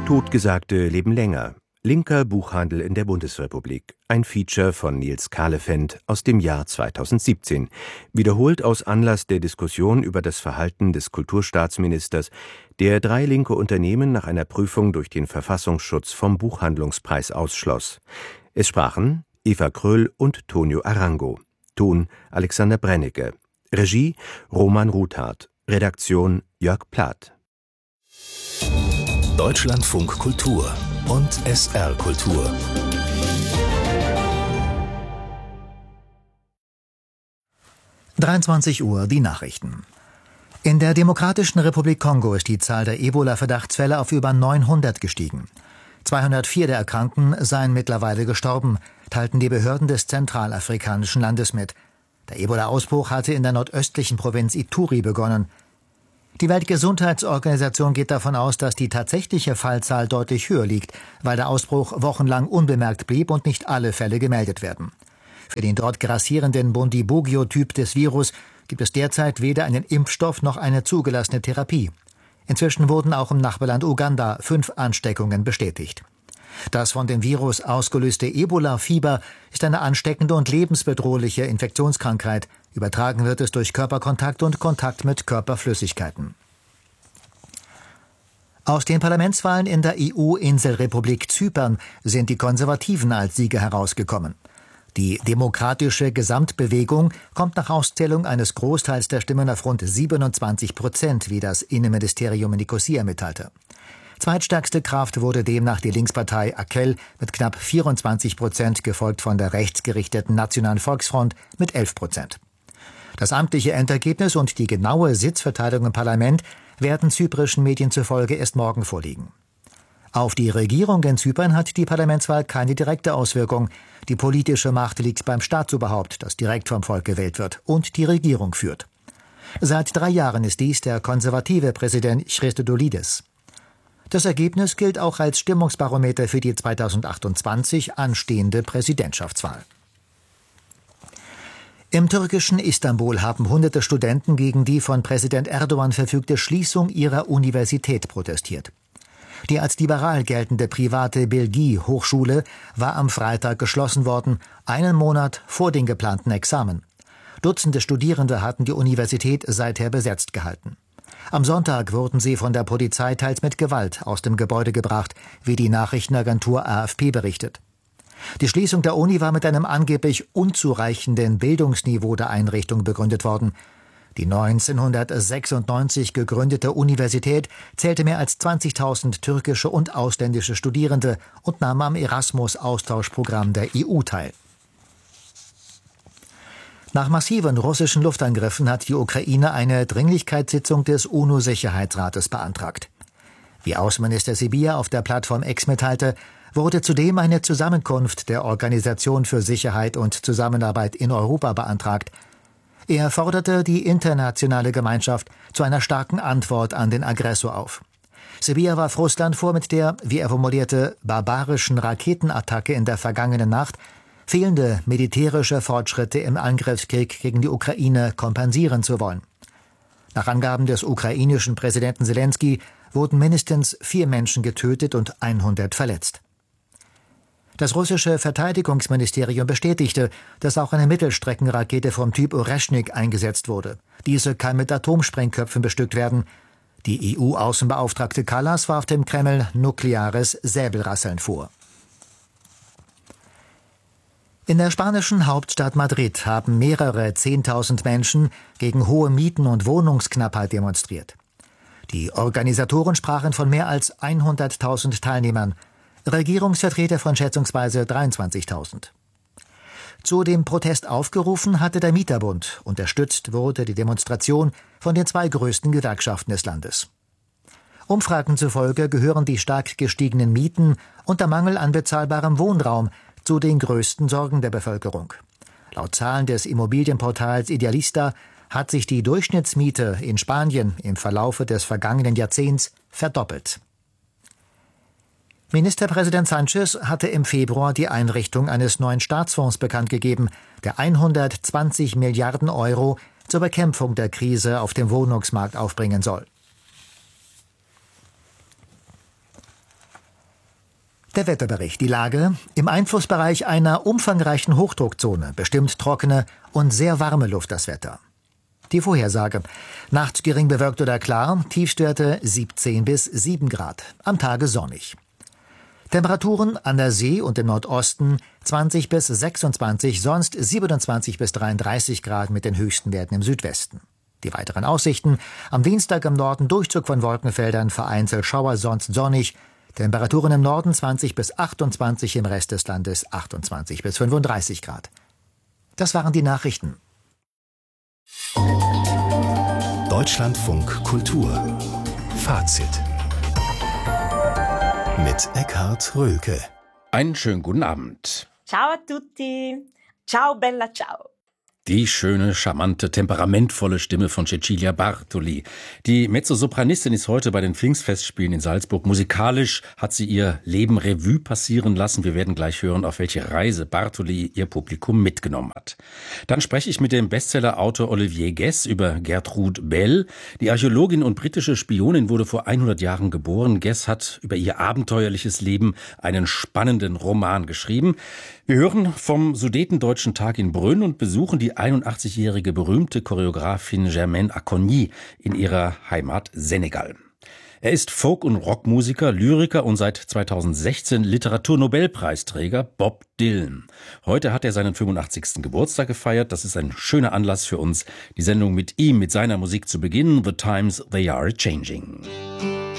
Totgesagte leben länger. Linker Buchhandel in der Bundesrepublik. Ein Feature von Nils Kahlefeld aus dem Jahr 2017. Wiederholt aus Anlass der Diskussion über das Verhalten des Kulturstaatsministers, der 3 linke Unternehmen nach einer Prüfung durch den Verfassungsschutz vom Buchhandlungspreis ausschloss. Es sprachen Eva Kröll und Tonio Arango. Ton Alexander Brennecke. Regie Roman Ruthardt. Redaktion Jörg Plath. Deutschlandfunk Kultur und SR Kultur. (23 Uhr) die Nachrichten. In der Demokratischen Republik Kongo ist die Zahl der Ebola-Verdachtsfälle auf über 900 gestiegen. 204 der Erkrankten seien mittlerweile gestorben, teilten die Behörden des zentralafrikanischen Landes mit. Der Ebola-Ausbruch hatte in der nordöstlichen Provinz Ituri begonnen. Die Weltgesundheitsorganisation geht davon aus, dass die tatsächliche Fallzahl deutlich höher liegt, weil der Ausbruch wochenlang unbemerkt blieb und nicht alle Fälle gemeldet werden. Für den dort grassierenden Bundibugyo-Typ des Virus gibt es derzeit weder einen Impfstoff noch eine zugelassene Therapie. Inzwischen wurden auch im Nachbarland Uganda 5 Ansteckungen bestätigt. Das von dem Virus ausgelöste Ebola-Fieber ist eine ansteckende und lebensbedrohliche Infektionskrankheit. Übertragen wird es durch Körperkontakt und Kontakt mit Körperflüssigkeiten. Aus den Parlamentswahlen in der EU-Inselrepublik Zypern sind die Konservativen als Sieger herausgekommen. Die Demokratische Gesamtbewegung kommt nach Auszählung eines Großteils der Stimmen auf rund 27%, wie das Innenministerium in Nikosia mitteilte. Zweitstärkste Kraft wurde demnach die Linkspartei AKEL mit knapp 24%, gefolgt von der rechtsgerichteten Nationalen Volksfront mit 11%. Das amtliche Endergebnis und die genaue Sitzverteilung im Parlament werden zyprischen Medien zufolge erst morgen vorliegen. Auf die Regierung in Zypern hat die Parlamentswahl keine direkte Auswirkung. Die politische Macht liegt beim Staatsoberhaupt, das direkt vom Volk gewählt wird und die Regierung führt. Seit 3 Jahren ist dies der konservative Präsident Christodoulidis. Das Ergebnis gilt auch als Stimmungsbarometer für die 2028 anstehende Präsidentschaftswahl. Im türkischen Istanbul haben hunderte Studenten gegen die von Präsident Erdogan verfügte Schließung ihrer Universität protestiert. Die als liberal geltende private Bilgi-Hochschule war am Freitag geschlossen worden, einen Monat vor den geplanten Examen. Dutzende Studierende hatten die Universität seither besetzt gehalten. Am Sonntag wurden sie von der Polizei teils mit Gewalt aus dem Gebäude gebracht, wie die Nachrichtenagentur AFP berichtet. Die Schließung der Uni war mit einem angeblich unzureichenden Bildungsniveau der Einrichtung begründet worden. Die 1996 gegründete Universität zählte mehr als 20.000 türkische und ausländische Studierende und nahm am Erasmus-Austauschprogramm der EU teil. Nach massiven russischen Luftangriffen hat die Ukraine eine Dringlichkeitssitzung des UNO-Sicherheitsrates beantragt. Wie Außenminister Sybiha auf der Plattform X mitteilte, wurde zudem eine Zusammenkunft der Organisation für Sicherheit und Zusammenarbeit in Europa beantragt. Er forderte die internationale Gemeinschaft zu einer starken Antwort an den Aggressor auf. Sybiha warf Russland vor, mit der, wie er formulierte, barbarischen Raketenattacke in der vergangenen Nacht fehlende militärische Fortschritte im Angriffskrieg gegen die Ukraine kompensieren zu wollen. Nach Angaben des ukrainischen Präsidenten Selenskyj wurden mindestens 4 Menschen getötet und 100 verletzt. Das russische Verteidigungsministerium bestätigte, dass auch eine Mittelstreckenrakete vom Typ Oreschnik eingesetzt wurde. Diese kann mit Atomsprengköpfen bestückt werden. Die EU-Außenbeauftragte Kallas warf dem Kreml nukleares Säbelrasseln vor. In der spanischen Hauptstadt Madrid haben mehrere 10.000 Menschen gegen hohe Mieten und Wohnungsknappheit demonstriert. Die Organisatoren sprachen von mehr als 100.000 Teilnehmern, Regierungsvertreter von schätzungsweise 23.000. Zu dem Protest aufgerufen hatte der Mieterbund. Unterstützt wurde die Demonstration von den 2 größten Gewerkschaften des Landes. Umfragen zufolge gehören die stark gestiegenen Mieten und der Mangel an bezahlbarem Wohnraum zu den größten Sorgen der Bevölkerung. Laut Zahlen des Immobilienportals Idealista hat sich die Durchschnittsmiete in Spanien im Verlaufe des vergangenen Jahrzehnts verdoppelt. Ministerpräsident Sánchez hatte im Februar die Einrichtung eines neuen Staatsfonds bekannt gegeben, der 120 Milliarden Euro zur Bekämpfung der Krise auf dem Wohnungsmarkt aufbringen soll. Der Wetterbericht. Die Lage: im Einflussbereich einer umfangreichen Hochdruckzone bestimmt trockene und sehr warme Luft das Wetter. Die Vorhersage: nachts gering bewölkt oder klar, Tiefstwerte 17 bis 7 Grad, am Tage sonnig. Temperaturen an der See und im Nordosten 20 bis 26, sonst 27 bis 33 Grad mit den höchsten Werten im Südwesten. Die weiteren Aussichten: am Dienstag im Norden Durchzug von Wolkenfeldern, vereinzelt Schauer, sonst sonnig. Temperaturen im Norden 20 bis 28, im Rest des Landes 28 bis 35 Grad. Das waren die Nachrichten. Deutschlandfunk Kultur Fazit mit Eckhard Röhlke. Einen schönen guten Abend. Ciao a tutti. Ciao bella ciao. Die schöne, charmante, temperamentvolle Stimme von Cecilia Bartoli. Die Mezzosopranistin ist heute bei den Pfingstfestspielen in Salzburg. Musikalisch hat sie ihr Leben Revue passieren lassen. Wir werden gleich hören, auf welche Reise Bartoli ihr Publikum mitgenommen hat. Dann spreche ich mit dem Bestsellerautor Olivier Guess über Gertrude Bell. Die Archäologin und britische Spionin wurde vor 100 Jahren geboren. Guess hat über ihr abenteuerliches Leben einen spannenden Roman geschrieben. Wir hören vom Sudetendeutschen Tag in Brünn und besuchen die 81-jährige berühmte Choreografin Germaine Acogny in ihrer Heimat Senegal. Er ist Folk- und Rockmusiker, Lyriker und seit 2016 Literaturnobelpreisträger Bob Dylan. Heute hat er seinen 85. Geburtstag gefeiert. Das ist ein schöner Anlass für uns, die Sendung mit ihm, mit seiner Musik zu beginnen. The Times They Are Changing.